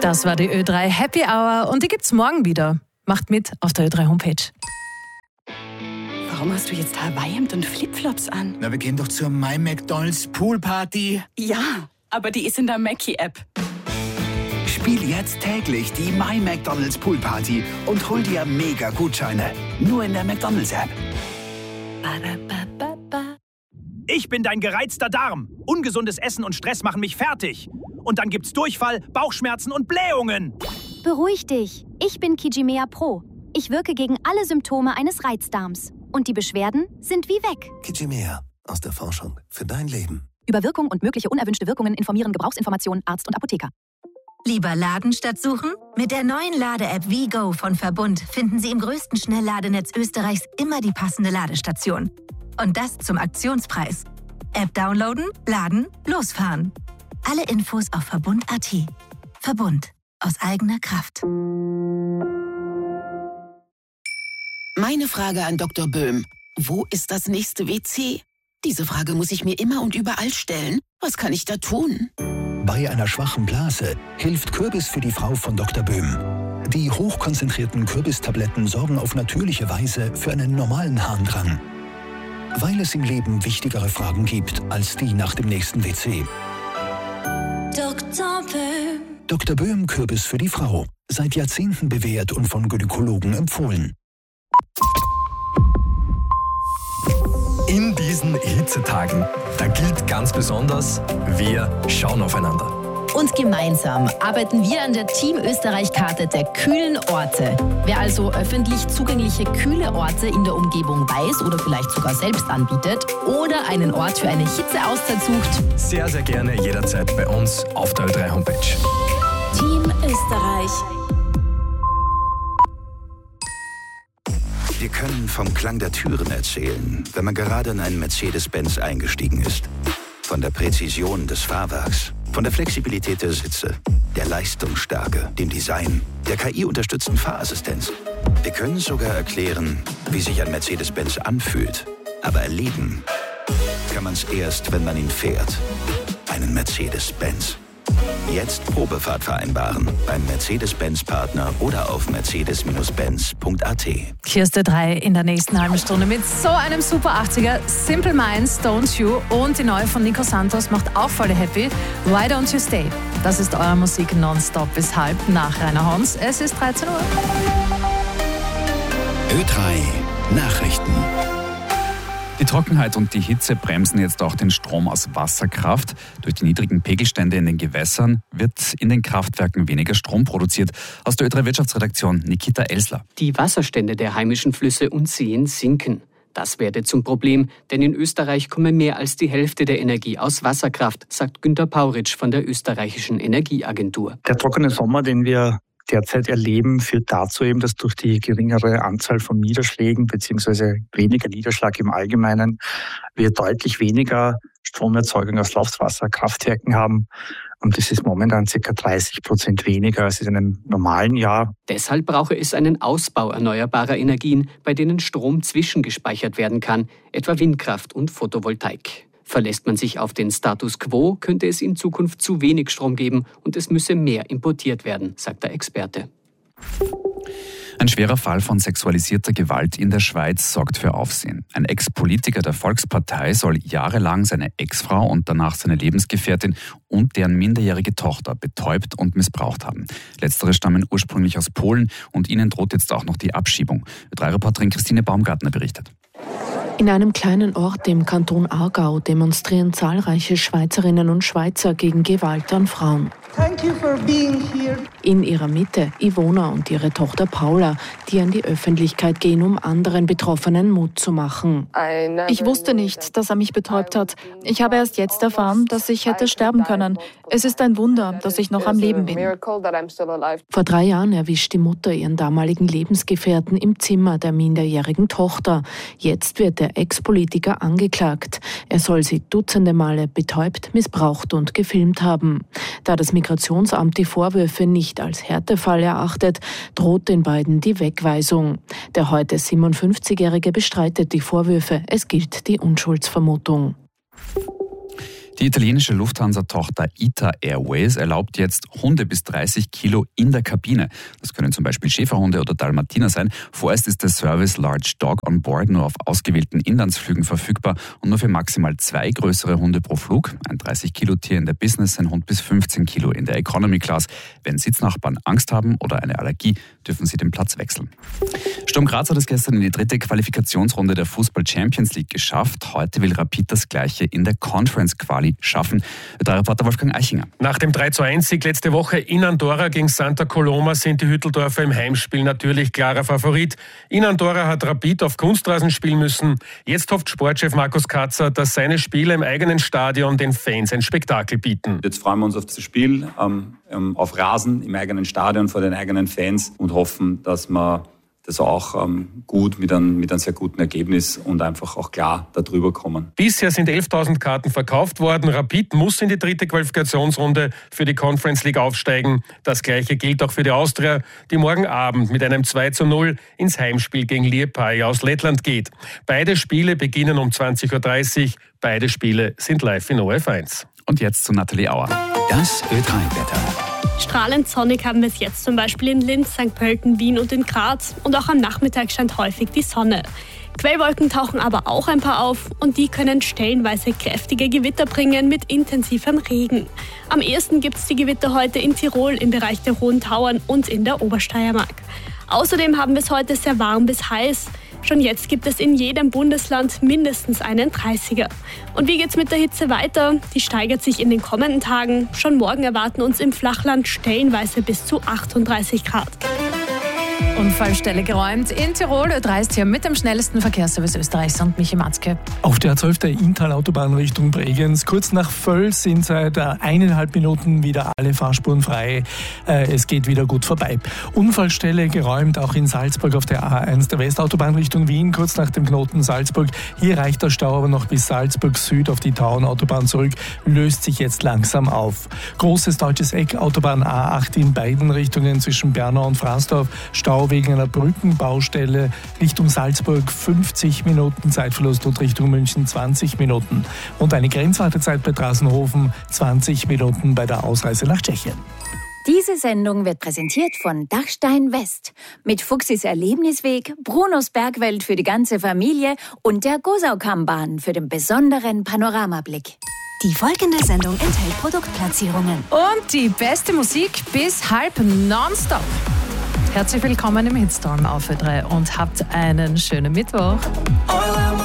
Das war die Ö3 Happy Hour und die gibt's morgen wieder. Macht mit auf der Ö3 Homepage. Warum hast du jetzt Hawaii-Hemd und Flipflops an? Na, wir gehen doch zur My McDonald's Poolparty. Ja, aber die ist in der Mackie-App. Spiel jetzt täglich die My McDonald's Poolparty und hol dir mega Gutscheine. Nur in der McDonald's App. Ich bin dein gereizter Darm. Ungesundes Essen und Stress machen mich fertig. Und dann gibt's Durchfall, Bauchschmerzen und Blähungen. Beruhig dich. Ich bin Kijimea Pro. Ich wirke gegen alle Symptome eines Reizdarms. Und die Beschwerden sind wie weg. Kijimea. Aus der Forschung für dein Leben. Über Wirkung und mögliche unerwünschte Wirkungen informieren Gebrauchsinformationen Arzt und Apotheker. Lieber laden statt suchen? Mit der neuen Lade-App WeGo von Verbund finden Sie im größten Schnellladenetz Österreichs immer die passende Ladestation. Und das zum Aktionspreis. App downloaden, laden, losfahren. Alle Infos auf Verbund.at. Verbund. Aus eigener Kraft. Meine Frage an Dr. Böhm. Wo ist das nächste WC? Diese Frage muss ich mir immer und überall stellen. Was kann ich da tun? Bei einer schwachen Blase hilft Kürbis für die Frau von Dr. Böhm. Die hochkonzentrierten Kürbistabletten sorgen auf natürliche Weise für einen normalen Harndrang. Weil es im Leben wichtigere Fragen gibt als die nach dem nächsten WC. Dr. Böhm. Dr. Böhm Kürbis für die Frau. Seit Jahrzehnten bewährt und von Gynäkologen empfohlen. In diesen Hitzetagen, da gilt ganz besonders, wir schauen aufeinander. Und gemeinsam arbeiten wir an der Team Österreich-Karte der kühlen Orte. Wer also öffentlich zugängliche kühle Orte in der Umgebung weiß oder vielleicht sogar selbst anbietet oder einen Ort für eine Hitzeauszeit sucht, sehr, sehr gerne jederzeit bei uns auf der Ö3 Homepage. Team Österreich. Wir können vom Klang der Türen erzählen, wenn man gerade in einen Mercedes-Benz eingestiegen ist. Von der Präzision des Fahrwerks, von der Flexibilität der Sitze, der Leistungsstärke, dem Design, der KI-unterstützten Fahrassistenz. Wir können sogar erklären, wie sich ein Mercedes-Benz anfühlt. Aber erleben kann man es erst, wenn man ihn fährt. Einen Mercedes-Benz. Jetzt Probefahrt vereinbaren beim Mercedes-Benz-Partner oder auf mercedes-benz.at. Hier ist der 3 in der nächsten halben Stunde mit so einem super 80er. Simple Minds, Don't You und die neue von Nico Santos macht auch voll happy. Why Don't You Stay? Das ist eure Musik nonstop bis halb nach Rainer Hons. Es ist 13 Uhr. Ö3 Nachrichten. Die Trockenheit und die Hitze bremsen jetzt auch den Strom aus Wasserkraft. Durch die niedrigen Pegelstände in den Gewässern wird in den Kraftwerken weniger Strom produziert. Aus der Ö3 Wirtschaftsredaktion Nikita Elsler. Die Wasserstände der heimischen Flüsse und Seen sinken. Das werde zum Problem, denn in Österreich komme mehr als die Hälfte der Energie aus Wasserkraft, sagt Günter Pauritsch von der österreichischen Energieagentur. Der trockene Sommer, den wir derzeit erleben, führt dazu eben, dass durch die geringere Anzahl von Niederschlägen bzw. weniger Niederschlag im Allgemeinen wir deutlich weniger Stromerzeugung aus Laufwasserkraftwerken haben. Und das ist momentan ca. 30% weniger als in einem normalen Jahr. Deshalb brauche es einen Ausbau erneuerbarer Energien, bei denen Strom zwischengespeichert werden kann, etwa Windkraft und Photovoltaik. Verlässt man sich auf den Status quo, könnte es in Zukunft zu wenig Strom geben und es müsse mehr importiert werden, sagt der Experte. Ein schwerer Fall von sexualisierter Gewalt in der Schweiz sorgt für Aufsehen. Ein Ex-Politiker der Volkspartei soll jahrelang seine Ex-Frau und danach seine Lebensgefährtin und deren minderjährige Tochter betäubt und missbraucht haben. Letztere stammen ursprünglich aus Polen und ihnen droht jetzt auch noch die Abschiebung. Ö3-Reporterin Christine Baumgartner berichtet. In einem kleinen Ort im Kanton Aargau demonstrieren zahlreiche Schweizerinnen und Schweizer gegen Gewalt an Frauen. Thank you for being here. In ihrer Mitte Ivona und ihre Tochter Paula, die an die Öffentlichkeit gehen, um anderen Betroffenen Mut zu machen. Ich wusste nicht, dass er mich betäubt hat. Ich habe erst jetzt erfahren, dass ich hätte sterben können. Es ist ein Wunder, dass ich noch am Leben bin. Vor 3 Jahren erwischt die Mutter ihren damaligen Lebensgefährten im Zimmer der minderjährigen Tochter. Jetzt wird der Ex-Politiker angeklagt. Er soll sie dutzende Male betäubt, missbraucht und gefilmt haben. Da das Migrationsamt die Vorwürfe nicht als Härtefall erachtet, droht den beiden die Wegweisung. Der heute 57-Jährige bestreitet die Vorwürfe. Es gilt die Unschuldsvermutung. Die italienische Lufthansa-Tochter ITA Airways erlaubt jetzt Hunde bis 30 Kilo in der Kabine. Das können zum Beispiel Schäferhunde oder Dalmatiner sein. Vorerst ist der Service Large Dog on Board nur auf ausgewählten Inlandsflügen verfügbar und nur für maximal 2 größere Hunde pro Flug. Ein 30-Kilo-Tier in der Business, ein Hund bis 15 Kilo in der Economy Class. Wenn Sitznachbarn Angst haben oder eine Allergie, dürfen sie den Platz wechseln. Sturm Graz hat es gestern in die 3. Qualifikationsrunde der Fußball Champions League geschafft. Heute will Rapid das Gleiche in der Conference Quali schaffen. Der Reporter Wolfgang Eichinger. Nach dem 3:1-Sieg letzte Woche in Andorra gegen Santa Coloma sind die Hütteldorfer im Heimspiel natürlich klarer Favorit. In Andorra hat Rapid auf Kunstrasen spielen müssen. Jetzt hofft Sportchef Markus Katzer, dass seine Spiele im eigenen Stadion den Fans ein Spektakel bieten. Jetzt freuen wir uns auf das Spiel auf Rasen im eigenen Stadion vor den eigenen Fans und hoffen, dass wir das auch gut mit einem sehr guten Ergebnis und einfach auch klar darüber kommen. Bisher sind 11.000 Karten verkauft worden. Rapid muss in die 3. Qualifikationsrunde für die Conference League aufsteigen. Das Gleiche gilt auch für die Austria, die morgen Abend mit einem 2:0 ins Heimspiel gegen Liepāja aus Lettland geht. Beide Spiele beginnen um 20.30 Uhr. Beide Spiele sind live in ORF1. Und jetzt zu Nathalie Auer. Das Ö3-Wetter. Strahlend sonnig haben wir es jetzt zum Beispiel in Linz, St. Pölten, Wien und in Graz. Und auch am Nachmittag scheint häufig die Sonne. Quellwolken tauchen aber auch ein paar auf und die können stellenweise kräftige Gewitter bringen mit intensivem Regen. Am ehesten gibt es die Gewitter heute in Tirol im Bereich der Hohen Tauern und in der Obersteiermark. Außerdem haben wir es heute sehr warm bis heiß. Schon jetzt gibt es in jedem Bundesland mindestens einen 30er. Und wie geht's mit der Hitze weiter? Die steigert sich in den kommenden Tagen. Schon morgen erwarten uns im Flachland stellenweise bis zu 38 Grad. Unfallstelle geräumt in Tirol. Ö3 ist hier mit dem schnellsten Verkehrsservice Österreichs und Michi Matzke. Auf der A12 der Inntal-Autobahn Richtung Bregenz. Kurz nach Völs sind seit 1,5 Minuten wieder alle Fahrspuren frei. Es geht wieder gut vorbei. Unfallstelle geräumt auch in Salzburg auf der A1 der Westautobahn Richtung Wien. Kurz nach dem Knoten Salzburg. Hier reicht der Stau aber noch bis Salzburg Süd auf die Tauernautobahn zurück. Löst sich jetzt langsam auf. Großes deutsches Eck, Autobahn A8 in beiden Richtungen zwischen Bernau und Fraßdorf. Stau wegen einer Brückenbaustelle Richtung Salzburg 50 Minuten Zeitverlust und Richtung München 20 Minuten. Und eine Grenzwartezeit bei Drassenhofen 20 Minuten bei der Ausreise nach Tschechien. Diese Sendung wird präsentiert von Dachstein West. Mit Fuchsis Erlebnisweg, Brunos Bergwelt für die ganze Familie und der Gosaukammbahn für den besonderen Panoramablick. Die folgende Sendung enthält Produktplatzierungen. Und die beste Musik bis halb nonstop. Herzlich willkommen im Hitstorm auf Ö3 und habt einen schönen Mittwoch.